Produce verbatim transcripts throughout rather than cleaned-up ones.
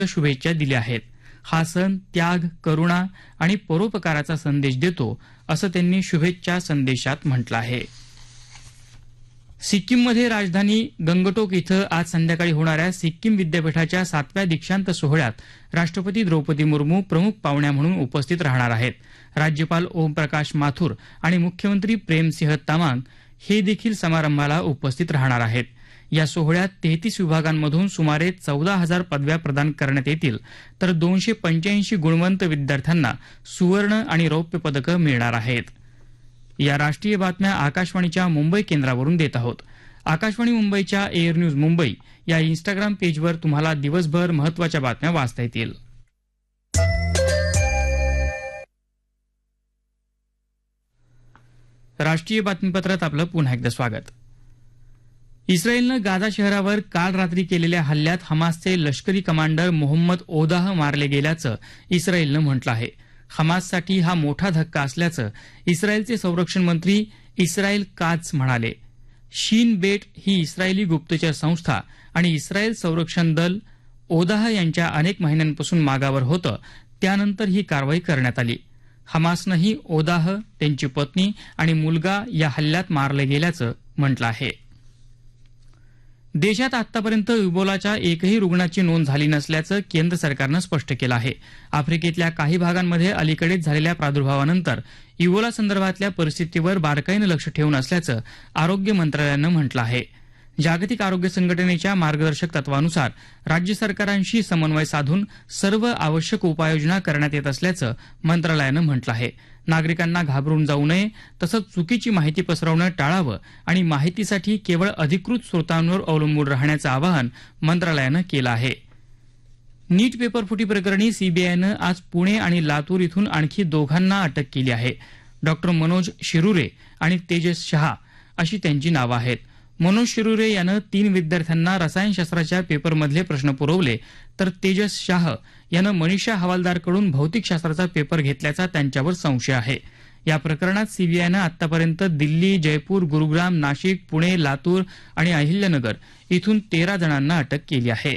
शुभेच्छा दिल्या आहेत. हा सण त्याग, करुणा आणि परोपकाराचा संदेश देतो असं त्यांनी शुभेच्छा संदेशात म्हटलं आहे. सिक्कीममध्ये राजधानी गंगटोक इथं आज संध्याकाळी होणाऱ्या सिक्कीम विद्यापीठाच्या सातव्या दीक्षांत सोहळ्यात राष्ट्रपती द्रौपदी मुर्मू प्रमुख पाहुण्या म्हणून उपस्थित राहणार आहेत. राज्यपाल ओमप्रकाश माथुर आणि मुख्यमंत्री प्रेमसिंह तमांग हे देखील समारंभाला उपस्थित राहणार आहेत. या सोहळ्यात तेहतीस विभागांमधून सुमारे चौदा हजार पदव्या प्रदान करण्यात येतील, तर दोनशे पंच्याऐंशी गुणवंत विद्यार्थ्यांना सुवर्ण आणि रौप्य पदकं मिळणार आहेत. या राष्ट्रीय बातम्या आकाशवाणीच्या मुंबई केंद्रावरून देत आहोत. आकाशवाणी मुंबईच्या एअर न्यूज मुंबई या इन्स्टाग्राम पेजवर तुम्हाला दिवसभर महत्वाच्या बातम्या वाचता येतील. राष्ट्रीय बातमीपत्रात आपलं पुन्हा एकदा स्वागत. इस्रायलनं गाझा शहरावर काल रात्री केलेल्या हल्ल्यात हमासचे लष्करी कमांडर मोहम्मद ओदाह मारले गेल्याचं इस्रायलनं म्हटलं आहे. हमाससाठी हा मोठा धक्का असल्याचं इस्रायलचे संरक्षण मंत्री इस्रायल काच म्हणाले. शीन बेट ही इस्रायली गुप्तचर संस्था आणि इस्रायल संरक्षण दल ओदाह यांच्या अनेक महिन्यांपासून मागावर होतं, त्यानंतर ही कारवाई करण्यात आली. हमासनंही ओदाह, त्यांची पत्नी आणि मुलगा या हल्ल्यात मारले गेल्याचं म्हटलं आहे. देशात आतापर्यंत इबोलाच्या एकही रुग्णाची नोंद झाली नसल्याचं केंद्र सरकारनं स्पष्ट केलं आहे. आफ्रिकेतल्या काही भागांमध्ये अलीकडेच झालेल्या प्रादुर्भावानंतर इबोला संदर्भातल्या परिस्थितीवर बारकाईनं लक्ष ठेवून असल्याचं आरोग्य मंत्रालयानं म्हटलं आहे. जागतिक आरोग्य संघटनेच्या मार्गदर्शक तत्वानुसार राज्य सरकारांशी समन्वय साधून सर्व आवश्यक उपाययोजना करण्यात येत असल्याचं मंत्रालयानं म्हटलं आहे. नागरिकांना घाबरून जाऊ नये, तसंच चुकीची माहिती पसरवणं टाळावं आणि माहितीसाठी केवळ अधिकृत स्रोतांवर अवलंबून राहण्याचं आवाहन मंत्रालयानं केलं आहे. नीट पेपरफुटी प्रकरणी सीबीआयनं आज पुणे आणि लातूर इथून आणखी दोघांना अटक केली आहे. डॉक्टर मनोज शिरुरे आणि तेजस शहा अशी त्यांची नावं आहेत. मनोज शिरुरे यानं तीन विद्यार्थ्यांना रसायनशास्त्राच्या पेपरमधले प्रश्न पुरवले, तर तेजस शाह यानं मनीषा हवालदारकडून भौतिकशास्त्राचा पेपर घेतल्याचा त्यांच्यावर संशय आहे. या प्रकरणात सीबीआयनं आतापर्यंत दिल्ली, जयपूर, गुरुग्राम, नाशिक, पुणे, लातूर आणि अहिल्यानगर इथून तेरा जणांना अटक केली आहे.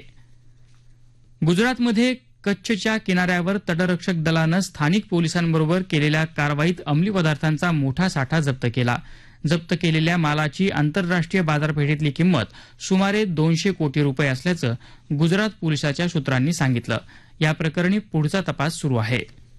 गुजरातमध्ये कच्छच्या किनाऱ्यावर तटरक्षक दलानं स्थानिक पोलिसांबरोबर केलेल्या कारवाईत अंमली पदार्थांचा मोठा साठा जप्त केला. जप्त केलेल्या मालाची आंतरराष्ट्रीय बाजारपेठेतली किंमत सुमारे दोनशे कोटी रुपये असल्याचं गुजरात पोलिसाच्या सूत्रांनी सांगितलं. या प्रकरणी पुढचा तपास सुरू आहे.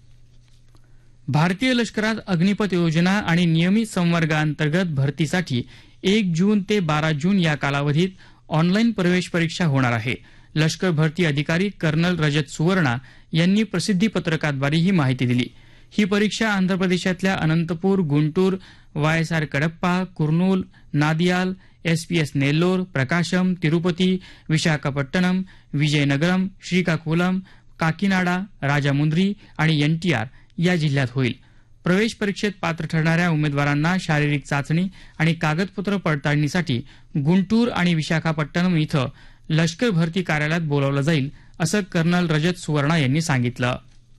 भारतीय लष्करात अग्निपथ योजना आणि नियमित संवर्गाअंतर्गत भरतीसाठी एक जून ते बारा जून या कालावधीत ऑनलाईन प्रवेश परीक्षा होणार आहे. लष्कर भरती अधिकारी कर्नल रजत सुवर्णा यांनी प्रसिद्धी पत्रकाद्वारे ही माहिती दिली. ही परीक्षा आंध्र प्रदेशातल्या अनंतपूर, गुंटूर, वायएसआर कडप्पा, कुर्नूल, नादियाल, एसपीएस नेल्लोर, प्रकाशम, तिरुपती, विशाखापट्टणम, विजयनगरम, श्रीकाकुलम, काकीनाडा, राजामुंद्री आणि एनटीआर या जिल्ह्यात होईल. प्रवेश परीक्षेत पात्र ठरणाऱ्या उमेदवारांना शारीरिक चाचणी आणि कागदपत्र पडताळणीसाठी गुंटूर आणि विशाखापट्टणम इथं लष्कर भरती कार्यालयात बोलावलं जाईल, असं कर्नल रजत सुवर्णा यांनी सांगितलं.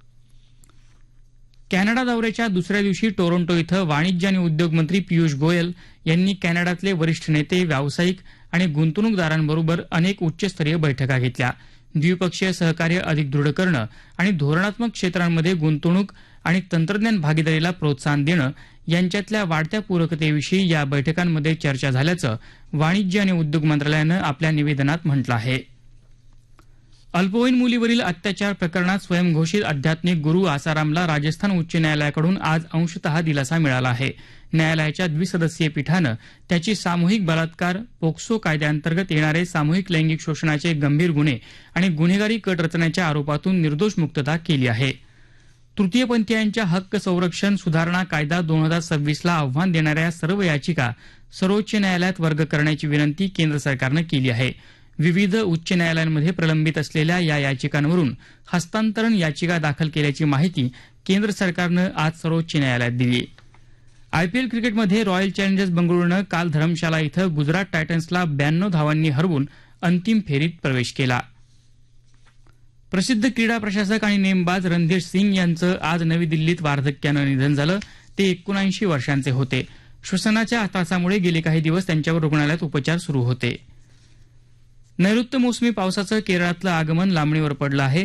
कॅनडा दौऱ्याच्या दुसऱ्या दिवशी टोरंटो इथं वाणिज्य आणि उद्योग मंत्री पियुष गोयल यांनी कॅनडातले वरिष्ठ नेते, व्यावसायिक आणि गुंतवणूकदारांबरोबर अनेक उच्चस्तरीय बैठका घेतल्या. द्विपक्षीय सहकार्य अधिक दृढ करणं आणि धोरणात्मक क्षेत्रांमध्ये गुंतवणूक आणि तंत्रज्ञान भागीदारीला प्रोत्साहन देणं यांच्यातल्या वाढत्या पूरकतेविषयी या बैठकांमध्ये चर्चा झाल्याचं वाणिज्य आणि उद्योग मंत्रालयानं आपल्या निवेदनात म्हटलं आहे. अल्पवयीन मुलीवरील अत्याचार प्रकरणात स्वयंघोषित आध्यात्मिक गुरु आसारामला राजस्थान उच्च न्यायालयाकडून आज अंशतः दिलासा मिळाला आहे. न्यायालयाच्या द्विसदस्यीय पीठानं त्याची सामूहिक बलात्कार, पोक्सो कायद्याअंतर्गत येणारे सामूहिक लैंगिक शोषणाचे गंभीर गुन्हे आणि गुन्हेगारी कट रचण्याच्या आरोपातून निर्दोष मुक्तता केली आहे. तृतीयपंथीयांच्या हक्क संरक्षण सुधारणा कायदा दोन हजार सव्वीसला आव्हान देणाऱ्या सर्व याचिका सर्वोच्च न्यायालयात वर्ग करण्याची विनंती केंद्र सरकारनं केली आहे. विविध उच्च न्यायालयांमध्ये प्रलंबित असलेल्या या याचिकांवरून हस्तांतरण याचिका दाखल केल्याची माहिती केंद्र सरकारनं आज सर्वोच्च न्यायालयात दिली. आयपीएल क्रिकेटमध्ये रॉयल चॅलेंजर्स बंगळुरूनं काल धरमशाला इथं गुजरात टायटन्सला ब्याण्णव धावांनी हरवून अंतिम फेरीत प्रवेश केला. प्रसिद्ध क्रीडा प्रशासक आणि नेमबाज रणधीर सिंग यांचं आज नवी दिल्लीत वार्धक्यानं निधन झालं. ते एकोणऐंशी वर्षांचे होते. श्वसनाच्या त्रासामुळे गेले काही दिवस त्यांच्यावर रुग्णालयात उपचार सुरू होते. नैऋत्य मोसमी पावसाचं केरळातलं आगमन लांबणीवर पडलं आहे.